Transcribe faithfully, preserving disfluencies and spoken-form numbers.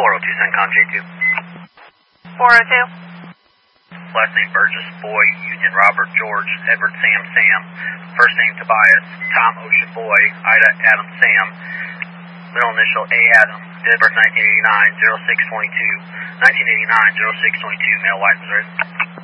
four oh two, CENTCOM J two. four oh two. Last name Burgess, Boy, Union Robert, George, Edward, Sam, Sam. First name Tobias, Tom, Ocean, Boy, Ida, Adam, Sam. Middle initial A, Adam. Date of birth nineteen eighty-nine, oh six twenty-two. nineteen eighty-nine, oh six twenty-two, male, white, Missouri.